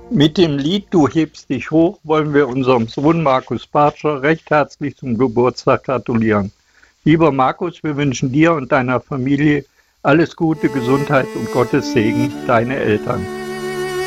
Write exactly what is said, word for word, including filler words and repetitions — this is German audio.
Mit dem Lied „Du hebst dich hoch“ wollen wir unserem Sohn Markus Bartscher recht herzlich zum Geburtstag gratulieren. Lieber Markus, wir wünschen dir und deiner Familie alles Gute, Gesundheit und Gottes Segen, deine Eltern.